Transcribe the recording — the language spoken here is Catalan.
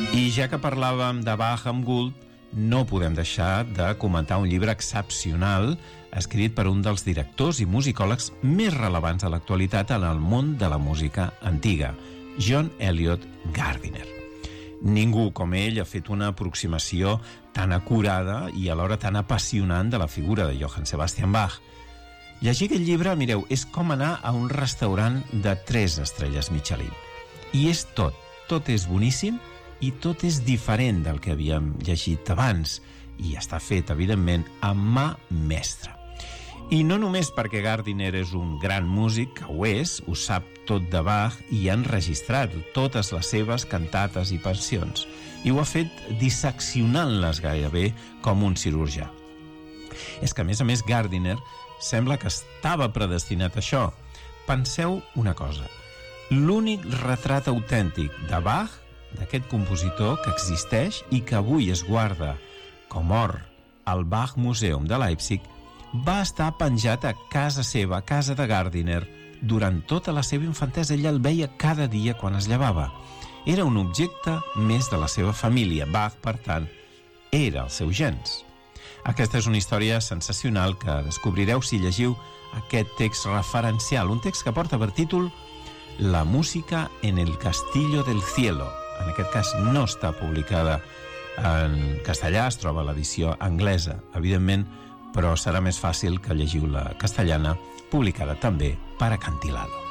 I ja que parlàvem de Bach amb Gould, no podem deixar de comentar un llibre excepcional escrit per un dels directors i musicòlegs més rellevants de l'actualitat en el món de la música antiga, John Eliot Gardiner. Ningú com ell ha fet una aproximació tan acurada i alhora tan apassionant de la figura de Johann Sebastian Bach. Llegir aquest llibre, mireu, és com anar a un restaurant de 3 estrelles Michelin. I és tot és boníssim i tot és diferent del que havíem llegit abans i està fet, evidentment, amb mà mestra. I no només perquè Gardiner és un gran músic, que ho és, ho sap tot de Bach i ha enregistrat totes les seves cantates i pensions, i ho ha fet disseccionant-les gairebé com un cirurgià. És que, a més, Gardiner sembla que estava predestinat a això. Penseu una cosa, l'únic retrat autèntic de Bach, d'aquest compositor que existeix i que avui es guarda com or al Bach Museum de Leipzig, va estar penjat a casa seva, a casa de Gardiner, durant tota la seva infantesa. Ell el veia cada dia quan es llevava. Era un objecte més de la seva família. Bach, per tant, era el seu gens. Aquesta és una història sensacional que descobrireu si llegiu aquest text referencial, un text que porta per títol La música en el castillo del cielo. En aquest cas no està publicada en castellà, es troba a l'edició anglesa, evidentment, però serà més fàcil que llegiu la castellana, publicada també per Acantilado.